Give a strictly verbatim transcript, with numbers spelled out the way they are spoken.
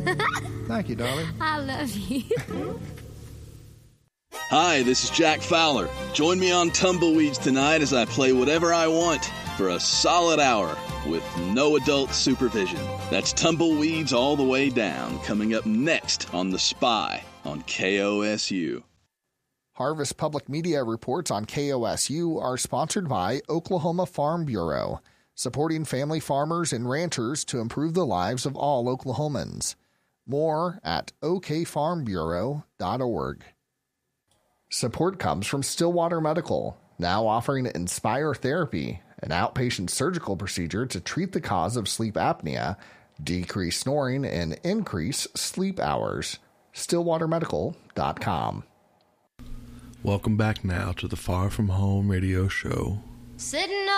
Thank you, darling. I love you. Hi, this is Jack Fowler. Join me on Tumbleweeds tonight as I play whatever I want for a solid hour with no adult supervision. That's Tumbleweeds All the Way Down, coming up next on The Spy on K O S U. Harvest Public Media reports on K O S U are sponsored by Oklahoma Farm Bureau, supporting family farmers and ranchers to improve the lives of all Oklahomans. More at o k farm bureau dot org. Support comes from Stillwater Medical, now offering Inspire Therapy, an outpatient surgical procedure to treat the cause of sleep apnea, decrease snoring, and increase sleep hours. stillwater medical dot com. Welcome back now to the Far From Home radio show. Sitting